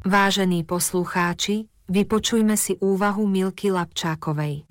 Vážení poslucháči, vypočujme si úvahu Milky Lapčákovej.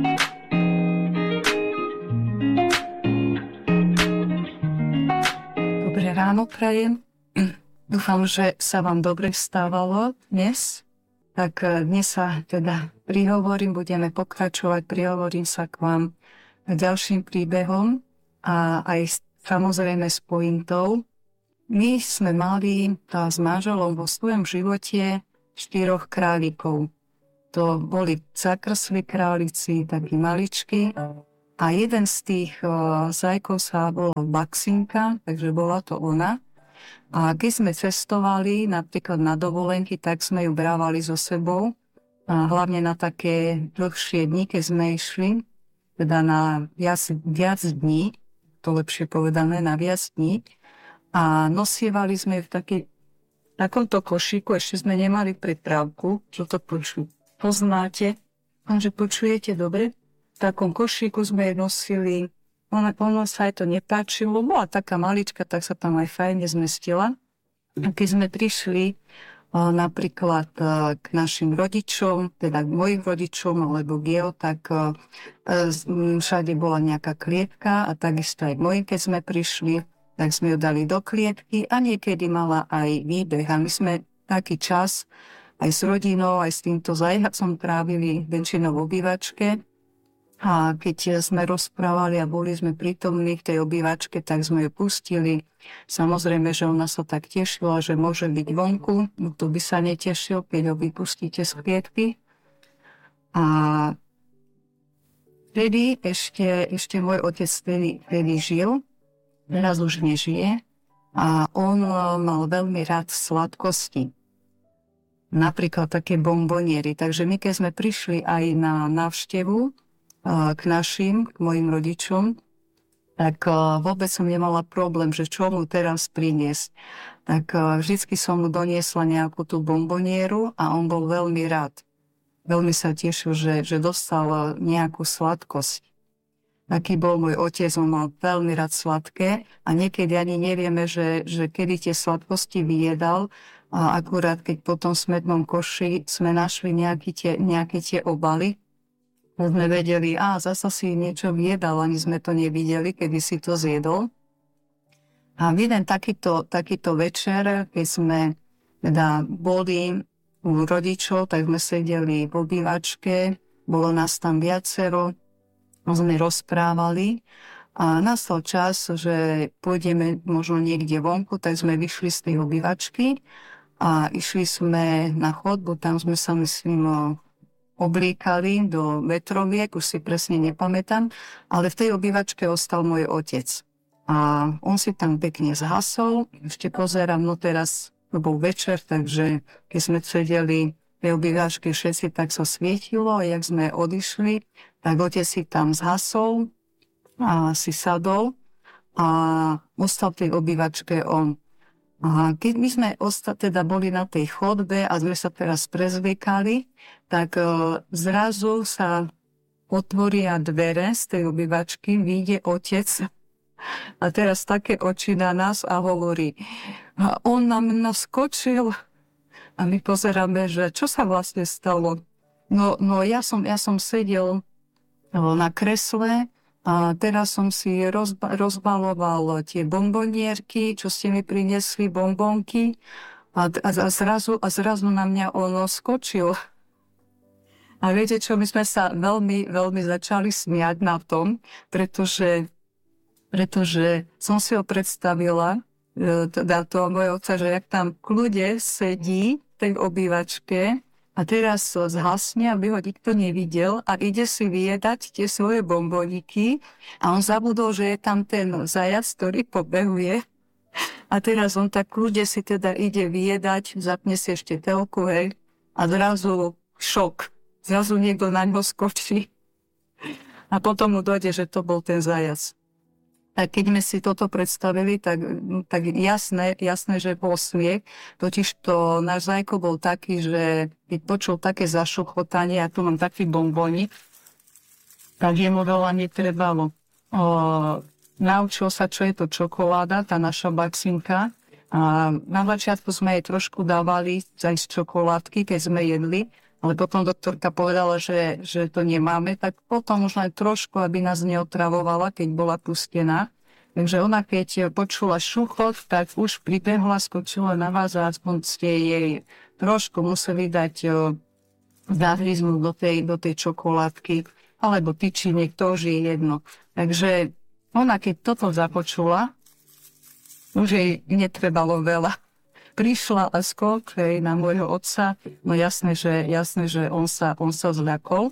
Dobré ráno prajem. Dúfam, že sa vám dobre vstávalo dnes. Tak dnes sa teda budeme pokračovať, prihovorím sa k vám ďalším príbehom a aj samozrejme s pointou. My sme mali s manželom vo svojom živote 4 králikov. To boli zakrsli králici, takí maličky. A jeden z tých zajkov sa volal Maxinka, takže bola to ona. A keď sme cestovali napríklad na dovolenky, tak sme ju brávali so sebou. A hlavne na také dlhšie dni, keď sme išli, teda na viac dní, to lepšie povedané, na viac dní. A nosievali sme v takomto košíku, ešte sme nemali pripravku, čo to poznáte, že počujete dobre? V takom košíku sme jej nosili, ono sa aj to nepáčilo, bola taká malička, tak sa tam aj fajne zmestila. A keď sme prišli napríklad k našim rodičom, teda k mojim rodičom alebo k jeho, tak všade bola nejaká klietka a takisto aj mojim, keď sme prišli, tak sme ju dali do klietky a niekedy mala aj výbeh. A my sme taký čas aj s rodinou, aj s týmto zajacom trávili väčšinou v obývačke. A keď sme rozprávali a boli sme prítomní v tej obývačke, tak sme ju pustili. Samozrejme, že ona sa tak tešila, že môže byť vonku. No to by sa netešil, keď ho vypustíte z klietky. A vtedy ešte môj otec vtedy žil. Teraz už nežije a on mal veľmi rád sladkosti. Napríklad také bomboniery. Takže my, keď sme prišli aj na návštevu k mojim rodičom, tak vôbec som nemala problém, že čo mu teraz priniesť. Tak vždycky som mu doniesla nejakú tú bombonieru a on bol veľmi rád. Veľmi sa tešil, že dostal nejakú sladkosť. Taký bol môj otec, on mal veľmi rád sladké a niekedy ani nevieme, že kedy tie sladkosti vyjedal a akurát keď po tom smednom koši sme našli nejaké tie obaly, sme vedeli, zasa si niečo vyjedal, ani sme to nevideli, kedy si to zjedol. A v jeden takýto večer, keď sme teda boli u rodičov, tak sme sedeli v obývačke, bolo nás tam viacero, sme rozprávali a nastal čas, že pôjdeme možno niekde vonku, tak sme vyšli z tej obývačky a išli sme na chodbu, tam sme sa, myslím, oblíkali do vetroviek, už si presne nepamätám, ale v tej obývačke ostal môj otec. A on si tam pekne zhasol, ešte pozerám, no teraz to bol večer, takže keď sme sedeli v tej obývačke všetci, tak sa svietilo a jak sme odišli, tak otec si tam zhasol a si sadol a ostal v tej obývačke on. A keď my sme teda boli na tej chodbe a sme sa teraz prezvykali, tak zrazu sa otvoria dvere z tej obývačky, vyjde otec a teraz také oči na nás a hovorí, a on nám naskočil a my pozeráme, že čo sa vlastne stalo. No ja som sedel na kresle a teraz som si rozbaloval tie bombonierky, čo ste mi priniesli, bombonky a zrazu na mňa ono skočil. A viete čo, my sme sa veľmi, veľmi začali smiať na tom, pretože som si ho predstavila, teda toho môjho otca, že jak tam v kľude sedí v tej obývačke a teraz zhasne, aby ho nikto nevidel a ide si vyjedať tie svoje bomboniky a on zabudol, že je tam ten zajac, ktorý pobehuje a teraz on tak kľude si teda ide vyjedať, zapne si ešte telku, hej, a zrazu šok. Zrazu niekto na ňo skočí a potom mu dojde, že to bol ten zajac. A keď sme si toto predstavili, tak jasné, že bol smiech. Totižto náš Zajko bol taký, že keď počul také zašuchotanie, ja tu mám taký bombonik, tak jemu veľa netrebalo. Naučil sa, čo je to čokoláda, tá naša Maxinka. A na začiatku sme jej trošku dávali aj z čokoládky, keď sme jedli, ale potom doktorka povedala, že to nemáme, tak potom už len trošku, aby nás neotravovala, keď bola pustená. Takže ona, keď počula šuchot, tak už pribehla, skočila na vás a aspoň ste jej trošku museli dať zahryznúť do tej čokoládky, alebo tyčiniek, to už je jedno. Takže ona, keď toto započula, už jej netrebalo veľa. Prišla a skok na môjho otca, no jasné, že on sa zľakol.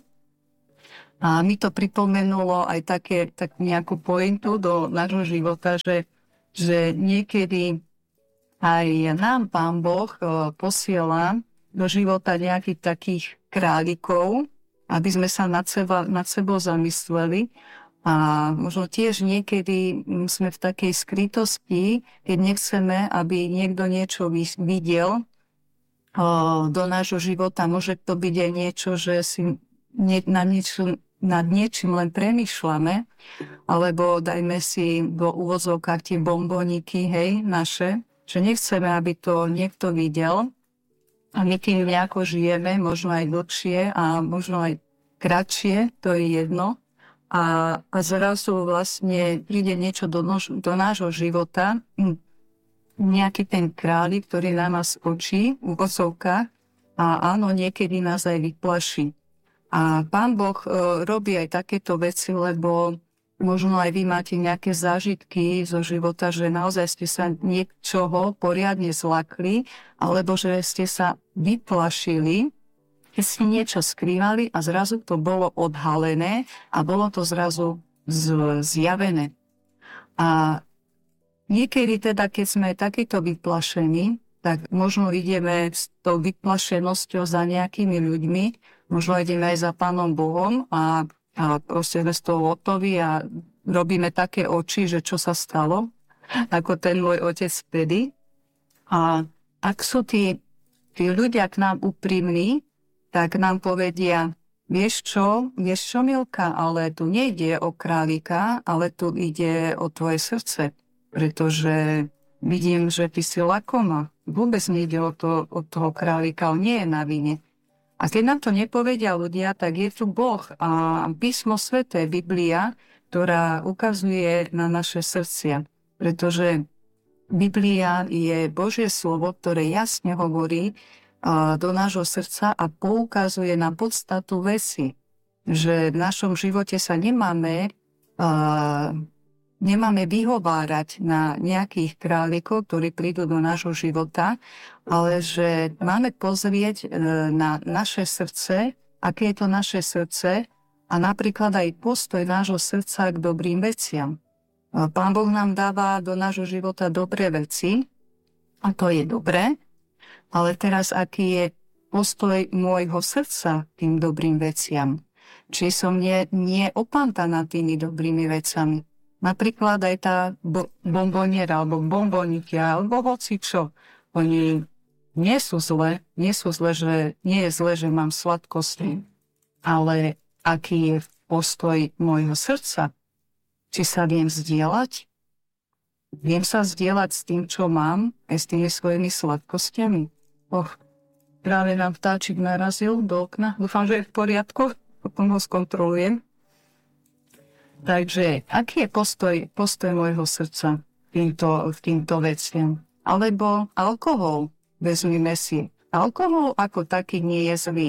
A mi to pripomenulo aj tak nejakú pointu do nášho života, že niekedy aj nám Pán Boh posiela do života nejakých takých králikov, aby sme sa nad sebou zamysleli. A možno tiež niekedy sme v takej skrytosti, keď nechceme, aby niekto niečo videl do nášho života. Môže to byť aj niečo, že si nad niečím len premýšľame, alebo dajme si do úvodzovkách tie bomboniky, naše, že nechceme, aby to niekto videl. A my tým nejako žijeme, možno aj dlhšie a možno aj kratšie, to je jedno. A zrazu vlastne príde niečo do nášho života, nejaký ten králik, ktorý na nás skočí v úvodzovkách a áno, niekedy nás aj vyplaší. A Pán Boh robí aj takéto veci, lebo možno aj vy máte nejaké zážitky zo života, že naozaj ste sa niečoho poriadne zlakli, alebo že ste sa vyplašili, keď ste niečo skrývali a zrazu to bolo odhalené a bolo to zrazu zjavené. A niekedy teda, keď sme takýto vyplašení, tak možno ideme s tou vyplašenosťou za nejakými ľuďmi, možno ideme aj za Pánom Bohom a proste sme z toho hotoví a robíme také oči, že čo sa stalo, ako ten môj otec vtedy. A ak sú tí ľudia k nám úprimní, tak nám povedia, vieš čo, Milka, ale tu nejde o králika, ale tu ide o tvoje srdce, pretože vidím, že ty si lakomá. Vôbec nejde o toho králika, on nie je na vine. A keď nám to nepovedia ľudia, tak je tu Boh a písmo sväté, Biblia, ktorá ukazuje na naše srdcia. Pretože Biblia je Božie slovo, ktoré jasne hovorí do nášho srdca a poukazuje na podstatu veci. Že v našom živote sa nemáme vyhovárať na nejakých králikov, ktorí prídu do nášho života, ale že máme pozrieť na naše srdce, aké je to naše srdce a napríklad aj postoj nášho srdca k dobrým veciam. Pán Boh nám dáva do nášho života dobré veci a to je dobré, ale teraz aký je postoj môjho srdca k tým dobrým veciam? Či som nie opantaná tými dobrými vecami? Napríklad aj tá bomboniera, alebo bomboniky, alebo hocičo. Oni nie sú zle, že nie je zle, že mám sladkosti. Ale aký je postoj môjho srdca? Či sa viem zdieľať? Viem sa zdieľať s tým, čo mám, aj s tými svojimi sladkostiami? Práve nám vtáčik narazil do okna. Dúfam, že je v poriadku, potom ho skontrolujem. Takže, aký je postoj môjho srdca k týmto veciam? Alebo alkohol, vezmime si. Alkohol ako taký nie je zlý.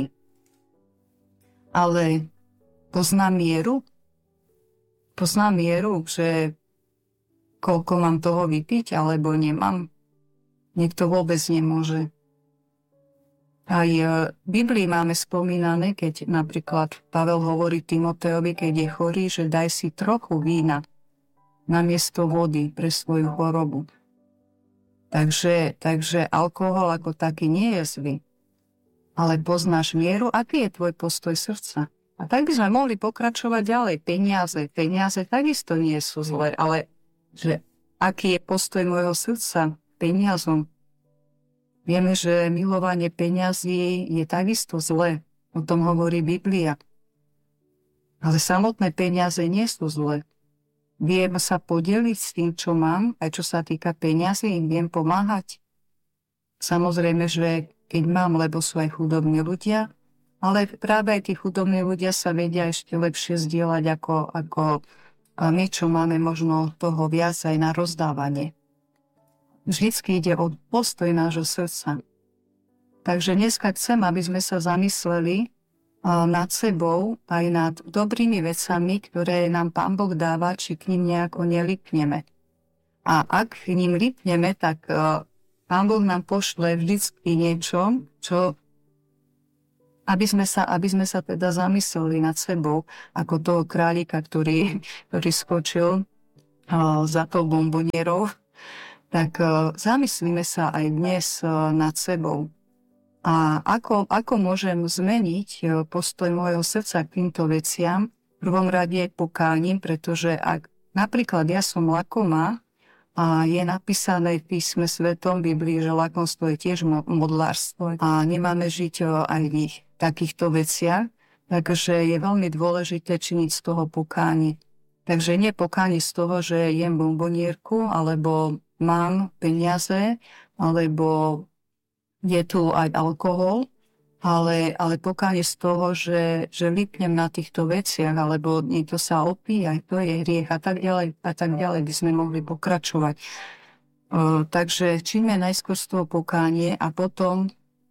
Ale poznám mieru? Poznám mieru, že koľko mám toho vypiť, alebo nemám? Niekto vôbec nemôže. Aj v Biblii máme spomínané, keď napríklad Pavel hovorí Timoteovi, keď je chorý, že daj si trochu vína namiesto vody pre svoju chorobu. Takže alkohol ako taký nie je zlý. Ale poznáš mieru, aký je tvoj postoj srdca. A tak by sme mohli pokračovať ďalej. Peniaze takisto nie sú zlé, ale že aký je postoj môjho srdca peniazom. Vieme, že milovanie peňazí je takisto zlé. O tom hovorí Biblia. Ale samotné peniaze nie sú zlé. Viem sa podeliť s tým, čo mám, aj čo sa týka peňazí, im viem pomáhať. Samozrejme, že keď mám, lebo sú aj chudobní ľudia, ale práve aj tí chudobní ľudia sa vedia ešte lepšie zdieľať ako my, čo máme možno toho viac aj na rozdávanie. Vždycky ide o postoj nášho srdca. Takže dneska chcem, aby sme sa zamysleli nad sebou aj nad dobrými vecami, ktoré nám Pán Boh dáva, či k ním nejako nelipneme. A ak k ním lipneme, tak Pán Boh nám pošle vždycky niečo, aby sme sa teda zamysleli nad sebou, ako toho kráľika, ktorý skočil za tou bombonierou, tak zamyslíme sa aj dnes nad sebou. A ako môžem zmeniť postoj môjho srdca k týmto veciam? V prvom rade pokáním, pretože ak napríklad ja som lakomá a je napísané v písme svetom Biblii, že lakomstvo je tiež modlárstvo a nemáme žiť aj v takýchto veciach, takže je veľmi dôležité činiť z toho pokánie. Takže nie pokánie z toho, že jem bombonierku, alebo mám peniaze, alebo je tu aj alkohol, ale pokánie z toho, že lipnem na týchto veciach, alebo niekto sa opíja, aj to je hriech a tak ďalej by sme mohli pokračovať. Takže činíme najskôr z toho pokánie a potom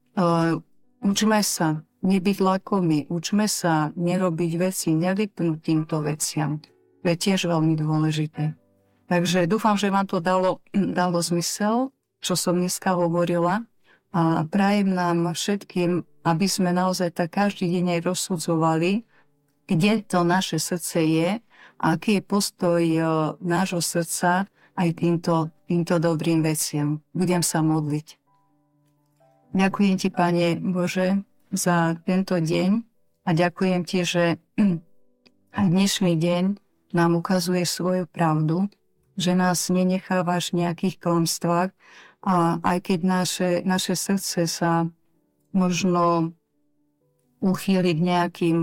učme sa nebyť lakomí, učme sa nerobiť veci, nelipnúť týmto veciam. To je tiež veľmi dôležité. Takže dúfam, že vám to dalo zmysel, čo som dneska hovorila. A prajem nám všetkým, aby sme naozaj tak každý deň aj rozsudzovali, kde to naše srdce je, a aký je postoj nášho srdca aj týmto dobrým veciam. Budem sa modliť. Ďakujem ti, Pane Bože, za tento deň a ďakujem ti, že aj dnešný deň nám ukazuje svoju pravdu, že nás nenechávaš v nejakých klamstvách. A aj keď naše srdce sa možno uchýli k nejakým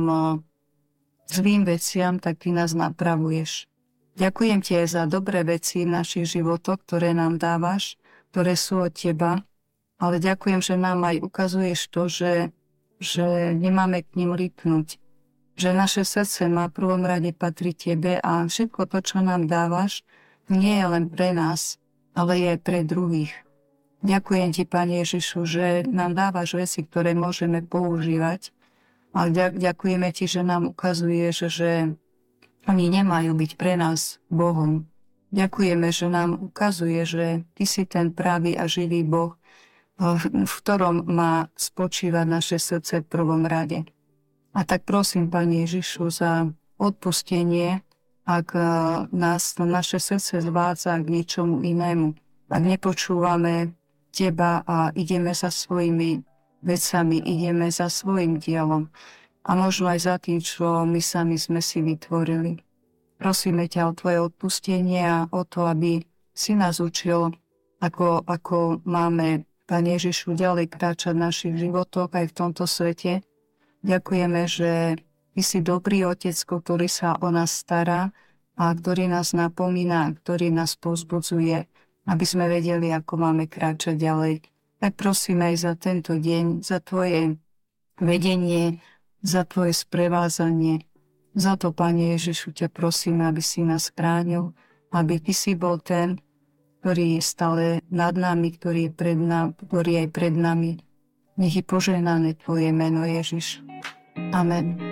zlým veciam, tak ty nás napravuješ. Ďakujem ti aj za dobré veci v našich životoch, ktoré nám dávaš, ktoré sú od teba, ale ďakujem, že nám aj ukazuješ to, že nemáme k nim lipnúť. Že naše srdce má v prvom rade patrí tebe a všetko to, čo nám dávaš, nie je len pre nás, ale je pre druhých. Ďakujem ti, Pane Ježišu, že nám dávaš veci, ktoré môžeme používať. A ďakujeme ti, že nám ukazuješ, že oni nemajú byť pre nás Bohom. Ďakujeme, že nám ukazuje, že ty si ten pravý a živý Boh, v ktorom má spočívať naše srdce v prvom rade. A tak prosím, Pane Ježišu, za odpustenie, ak nás naše srdce zvádza k niečomu inému. Ak nepočúvame teba a ideme za svojimi vecami, ideme za svojim dielom a možno aj za tým, čo my sami sme si vytvorili. Prosíme ťa o tvoje odpustenie a o to, aby si nás učil, ako máme, Pane Ježišu, ďalej kráčať v našich životoch aj v tomto svete. Ďakujeme, že ty si dobrý Otec, ktorý sa o nás stará a ktorý nás napomína, ktorý nás povzbudzuje, aby sme vedeli, ako máme kráčať ďalej. Tak prosíme aj za tento deň, za tvoje vedenie, za tvoje sprevázanie. Za to, Pane Ježišu, ťa prosíme, aby si nás chránil, aby ty si bol ten, ktorý je stále nad nami, ktorý je aj pred nami. Nech je požehnané tvoje meno, Ježiš. Amen.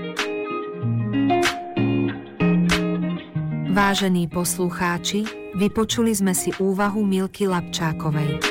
Vážení poslucháči, vypočuli sme si úvahu Milky Lapčákovej.